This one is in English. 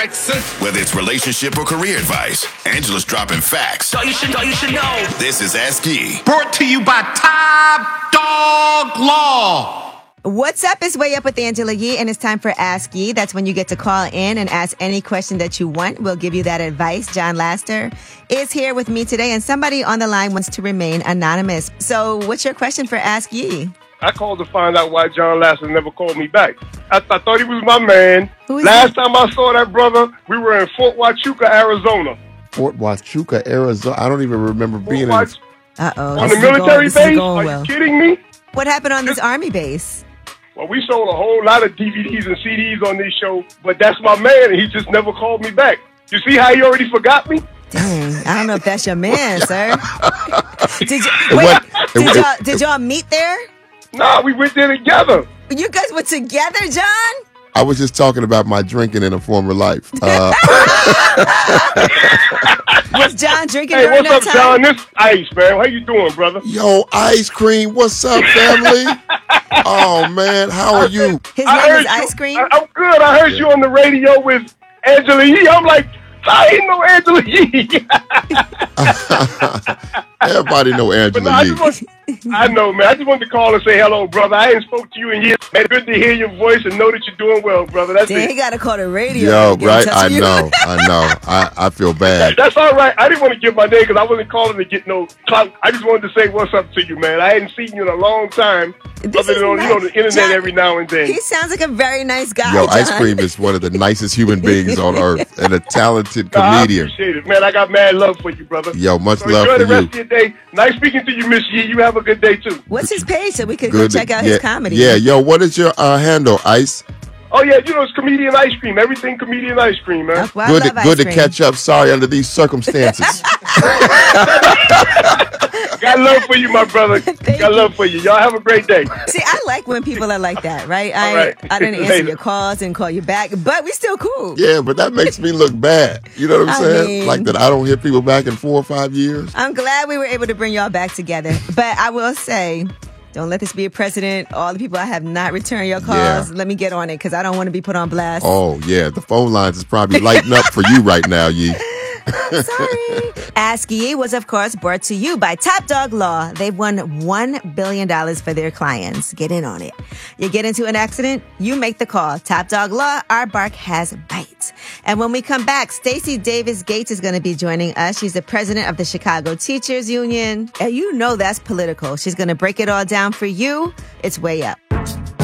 Jackson. Whether it's relationship or career advice, Angela's dropping facts. All you should know. This is Ask Yee. Brought to you by Top Dog Law. What's up? It's Way Up with Angela Yee, and it's time for Ask Yee. That's when you get to call in and ask any question that you want. We'll give you that advice. John Laster is here with me today, and somebody on the line wants to remain anonymous. So what's your question for Ask Yee? I called to find out why John Laster never called me back. I thought he was my man. Last time I saw that brother, we were in Fort Huachuca, Arizona. Fort Huachuca, Arizona. I don't even remember being in on Uh-oh. the military base? Are you kidding me? What happened on this Army base? Well, we sold a whole lot of DVDs and CDs on this show, but that's my man, and he just never called me back. You see how he already forgot me? Dang, I don't know if that's your man, sir. Did y'all meet there? Nah, we went there together. You guys were together, John? I was just talking about my drinking in a former life. Was John drinking Hey, during what's that up, time? John? This Ice, man. How you doing, brother? Yo, Ice Cream, what's up, family? Oh, man, how are you? His name is Ice Cream? I'm good. I heard you on the radio with Angela Yee. I'm like, I ain't know Angela Yee. Everybody know Angela Yee. I know, man. I just wanted to call and say hello, brother. I ain't spoke to you in years. Man, good to hear your voice and know that you're doing well, brother. That's Dang, it. he got to call the radio. Yo, to get in right? touch I with you. know. I feel bad. That's all right. I didn't want to give my name because I wasn't calling to get no clout. I just wanted to say what's up to you, man. I hadn't seen you in a long time. This other than is on nice. the internet John, every now and then. He sounds like a very nice guy, Yo, John. Ice Cream is one of the nicest human beings on earth and a talented comedian. I appreciate it, man. I got mad love for you, brother. Yo, much So love enjoy for the rest you. of your day. Nice speaking to you, Miss Yee. You have a good day, too. What's his page so we could go Good. check out Yeah, his comedy? Yeah, yo, what is your handle, Ice? Oh, yeah, you know, it's Comedian Ice Cream. Everything Comedian Ice Cream, man. Well, I Good, love good ice to cream. catch up. Sorry, under these circumstances. Got love for you, my brother. Got love for you. Y'all have a great day. See, I like when people are like that, right? right. I didn't answer Later. your calls and call you back, but we still cool. Yeah, but that makes me look bad. You know what I'm I saying? mean- Like that I don't hit people back in 4 or 5 years. I'm glad we were able to bring y'all back together. But I will say, don't let this be a precedent. All the people I have not returned your calls, let me get on it because I don't want to be put on blast. Oh, yeah. The phone lines is probably lighting up for you right now, Yee. Sorry. Ask Yee was, of course, brought to you by Top Dog Law. They've won $1 billion for their clients. Get in on it. You get into an accident, you make the call. Top Dog Law, our bark has bite. And when we come back, Stacey Davis Gates is going to be joining us. She's the president of the Chicago Teachers Union. And you know that's political. She's going to break it all down for you. It's Way Up.